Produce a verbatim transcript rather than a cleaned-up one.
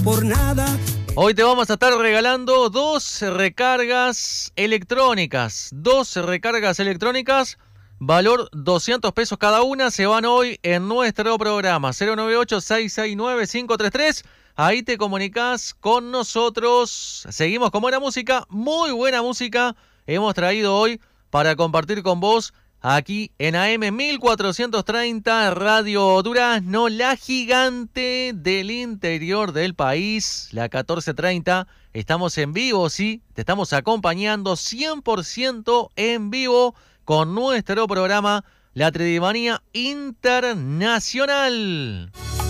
por nada. Hoy te vamos a estar regalando dos recargas electrónicas. Dos recargas electrónicas, valor doscientos pesos cada una. Se van hoy en nuestro programa cero nueve ocho, seis seis nueve, cinco tres tres. Ahí te comunicas con nosotros. Seguimos con buena música, muy buena música. Hemos traído hoy para compartir con vos aquí en A M mil cuatrocientos treinta, Radio Durazno, la gigante del interior del país, la catorce treinta. Estamos en vivo, sí, te estamos acompañando cien por ciento en vivo con nuestro programa La Tridimanía Internacional.